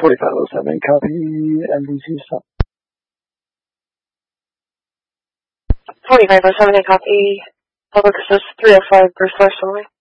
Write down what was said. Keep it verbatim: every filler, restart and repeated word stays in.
forty-five oh seven, copy, N B C stop. forty-five oh seven, copy, Public Assist three oh five, Bruce Larson.